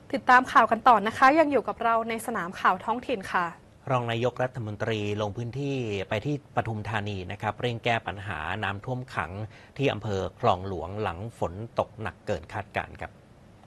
ติดตามข่าวกันต่อนะคะยังอยู่กับเราในสนามข่าวท้องถิ่นค่ะรองนายกรัฐมนตรีลงพื้นที่ไปที่ปทุมธานีนะครับเร่งแก้ปัญหาน้ำท่วมขังที่อำเภอคลองหลวงหลังฝนตกหนักเกินคาดการณ์ครับ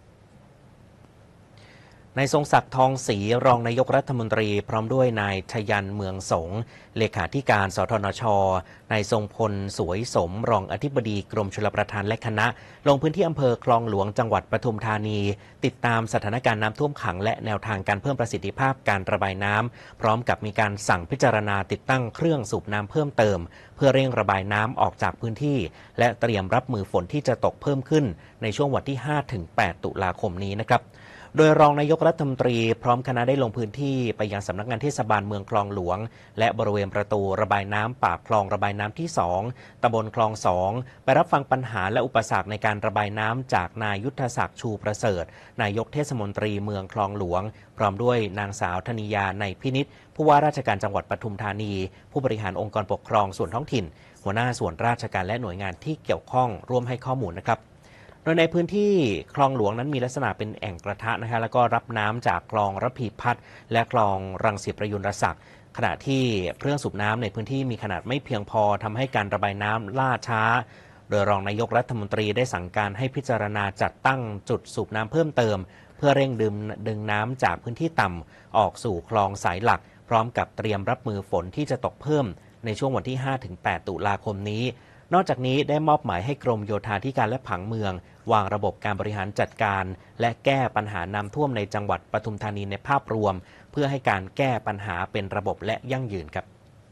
นายทรงศักดิ์ทองศรีรองนายกรัฐมนตรีพร้อมด้วยนายชยันเมืองสงเลขาธิการสทนชนายทรงพลสวยสมรองอธิบดีกรมชลประทานและคณะลงพื้นที่อำเภอคลองหลวงจังหวัดปทุมธานีติดตามสถานการณ์น้ำท่วมขังและแนวทางการเพิ่มประสิทธิภาพการระบายน้ำพร้อมกับมีการสั่งพิจารณาติดตั้งเครื่องสูบน้ำเพิ่มเติมเพื่อเร่งระบายน้ำออกจากพื้นที่และเตรียมรับมือฝนที่จะตกเพิ่มขึ้นในช่วงวันที่ 5-8 ตุลาคมนี้นะครับโดยรองนายกรัฐมนตรีพร้อมคณะได้ลงพื้นที่ไปยังสำนักงานเทศบาลเมืองคลองหลวงและบริเวณประตูระบายน้ำปากคลองระบายน้ำที่2ตำบลคลอง2ไปรับฟังปัญหาและอุปสรรคในการระบายน้ำจากนายยุทธศักดิ์ชูประเสริฐนายกเทศมนตรีเมืองคลองหลวงพร้อมด้วยนางสาวธนิยาในพินิจผู้ว่าราชการจังหวัดปทุมธานีผู้บริหารองค์กรปกครองส่วนท้องถิ่นหัวหน้าส่วนราชการและหน่วยงานที่เกี่ยวข้องร่วมให้ข้อมูลนะครับโดยในพื้นที่คลองหลวงนั้นมีลักษณะเป็นแอ่งกระทะนะคะแล้วก็รับน้ำจากคลองระพีพัฒน์และคลองรังสิตประยุรศักดิ์ขณะที่เครื่องสูบน้ำในพื้นที่มีขนาดไม่เพียงพอทำให้การระบายน้ำล่าช้าโดยรองนายกรัฐมนตรีได้สั่งการให้พิจารณาจัดตั้งจุดสูบน้ำเพิ่มเติมเพื่อเร่งดึงน้ำจากพื้นที่ต่ำออกสู่คลองสายหลักพร้อมกับเตรียมรับมือฝนที่จะตกเพิ่มในช่วงวันที่ 5-8 ตุลาคมนี้นอกจากนี้ได้มอบหมายให้กรมโยธาธิการและผังเมืองวางระบบการบริหารจัดการและแก้ปัญหาน้ำท่วมในจังหวัดปทุมธานีในภาพรวมเพื่อให้การแก้ปัญหาเป็นระบบและยั่งยืนครับ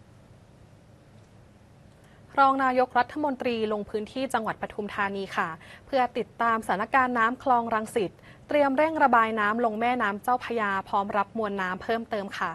รองนายกรัฐมนตรีลงพื้นที่จังหวัดปทุมธานีค่ะเพื่อติดตามสถานการณ์น้ำคลองรังสิตเตรียมเร่งระบายน้ำลงแม่น้ำเจ้าพระยาพร้อมรับมวลน้ำเพิ่มเติมค่ะ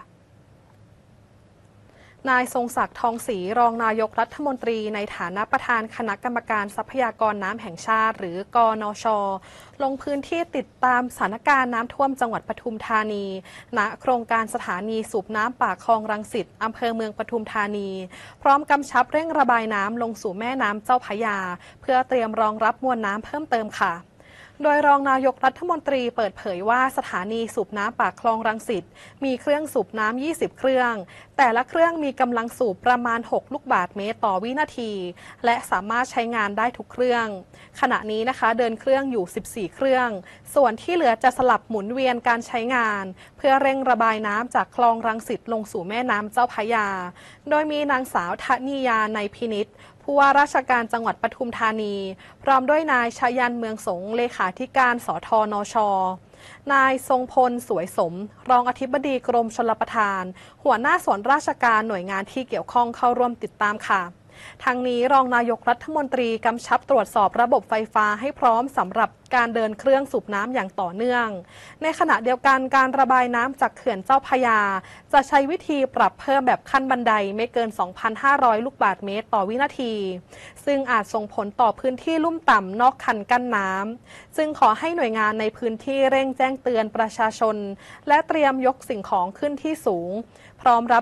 นายทรงศักดิ์ทองศรีรองนายกรัฐมนตรีในฐานะประธานคณะกรรมการทรัพยากรน้ำแห่งชาติหรือกนช.ลงพื้นที่ติดตามสถานการณ์น้ำท่วมจังหวัดปทุมธานีณโครงการสถานีสูบน้ำปากคลองรังสิตอำเภอเมืองปทุมธานีพร้อมกำชับเร่งระบายน้ำลงสู่แม่น้ำเจ้าพระยาเพื่อเตรียมรองรับมวลน้ำเพิ่มเติมค่ะโดยรองนายกรัฐมนตรีเปิดเผยว่าสถานีสูบน้ำปากคลองรังสิตมีเครื่องสูบน้ำ20เครื่องแต่ละเครื่องมีกำลังสูบประมาณ6ลูกบาศก์เมตรต่อวินาทีและสามารถใช้งานได้ทุกเครื่องขณะนี้นะคะเดินเครื่องอยู่14เครื่องส่วนที่เหลือจะสลับหมุนเวียนการใช้งานเพื่อเร่งระบายน้ำจากคลองรังสิตลงสู่แม่น้ำเจ้าพระยาโดยมีนางสาวธนิยาในพินิจผู้ว่าราชการจังหวัดปทุมธานีพร้อมด้วยนายชยันเมืองสงเลขาธิการสทนช.นายทรงพลสวยสมรองอธิบดีกรมชลประทานหัวหน้าส่วนราชการหน่วยงานที่เกี่ยวข้องเข้าร่วมติดตามค่ะทั้งนี้รองนายกรัฐมนตรีกำชับตรวจสอบระบบไฟฟ้าให้พร้อมสำหรับการเดินเครื่องสูบน้ำอย่างต่อเนื่องในขณะเดียวกันการระบายน้ำจากเขื่อนเจ้าพระยาจะใช้วิธีปรับเพิ่มแบบขั้นบันไดไม่เกิน 2,500 ลูกบาศก์เมตรต่อวินาทีซึ่งอาจส่งผลต่อพื้นที่ลุ่มต่ำนอกคันกั้นน้ำจึงขอให้หน่วยงานในพื้นที่เร่งแจ้งเตือนประชาชนและเตรียมยกสิ่งของขึ้นที่สูงพร้อมรับ